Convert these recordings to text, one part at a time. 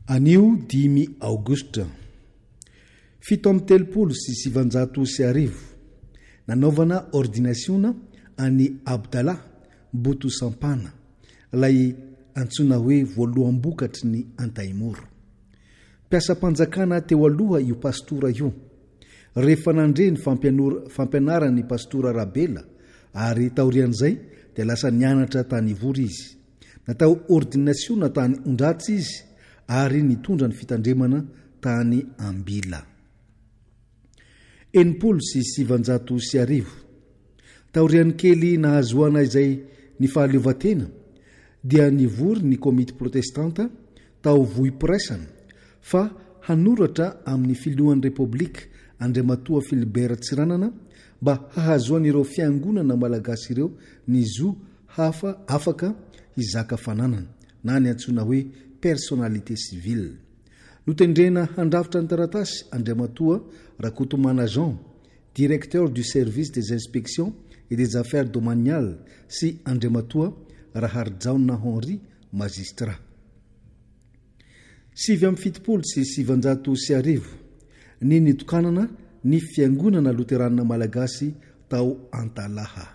Anio 10 aogostra 7:30 nanaovana ordinasiona any Abdallah Mboto Sampana, ilay antsona hoe voaloam-bokatry ny Antaimoro. Piasa mpanjakana teo aloha io pastora io. Rehefa nandre ny fampianarany pastora Rabela ary taorian'izay dia lasa nianatra tany Ivory izy. Natao ordinasiona tany Ondratsy izy ary nitondra ny fitandremana tany Ambila. 7:7 taorian'ny kely nahazoana izay ny fahaleovatena dia nivory ny komity protestanta tao vohim-piraisana fa hanoratra amin'ny filohan'ny repoblika Andriamatoa Filibert Tsiranana mba hahazoan'ireo fiangonana malagasy ireo ny zo hafa afaka hizaka fananana na ny antsoina hoe personnalité civile. Notendrena handrafitra ny taratasy Andriamatoa Rakotomana Jean, directeur du service des inspections et des affaires domaniales, sy Andriamatoa Raharjaona Henri, magistrat. 7:7 ny nitokanana ny fiangonana loteranina malagasy tao Antalaha.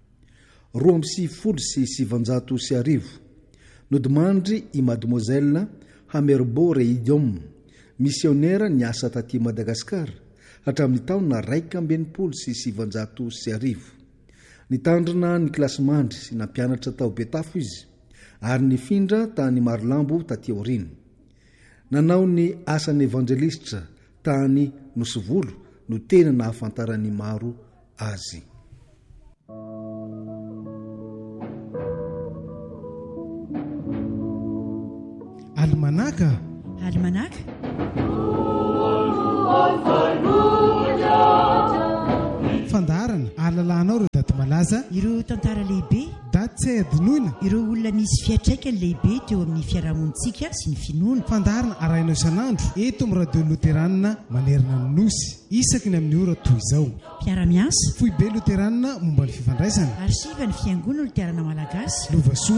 2:7 nodimandry i mademoiselle Hamerbo Reidiom, missionnaire niasa taty Madagasikara hatramin'ny taona 2:7. Nitandrina ny kilasy mandry sy nampianatra tao Betafo izy ary nifindra tany Marlambo taty aorina. Nanao ny asany evangelistra tany Nosivolo no tena nahafantarany maro azy. Almanaka fandarana ahalalànao ireo daty malaza, ireo tantara lehibe, daty tsy adinoina, ireo olona misy fiatraikany lehibe teo amin'ny fiarahamonitsika sy ny finoana. Fandarana arahinao isan'andro eto amin'ny radio loteranina manerana ny nosy isaky ny amin'ny ora toy izao. Mpiara-miasa Foibe loteranina momba ny fifandraisana, arsiva ny fiangonana loterana malagasy, Lovasoa